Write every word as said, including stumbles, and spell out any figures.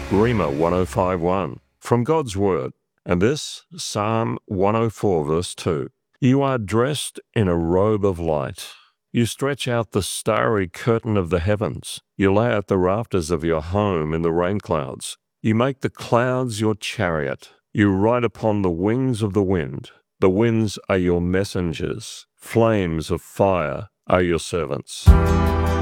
Rhema one oh five one, from God's Word, and this, Psalm one oh four, verse two. You are dressed in a robe of light. You stretch out the starry curtain of the heavens. You lay out the rafters of your home in the rain clouds. You make the clouds your chariot. You ride upon the wings of the wind. The winds are your messengers. Flames of fire are your servants.